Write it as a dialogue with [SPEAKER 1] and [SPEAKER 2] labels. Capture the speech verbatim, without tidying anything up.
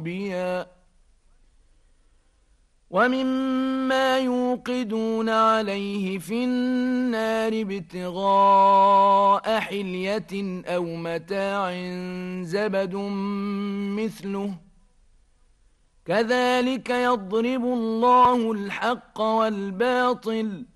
[SPEAKER 1] بيا ومما يوقدون عليه في النار ابتغاء حلية أو متاع زبد مثله كذلك يضرب الله الحق والباطل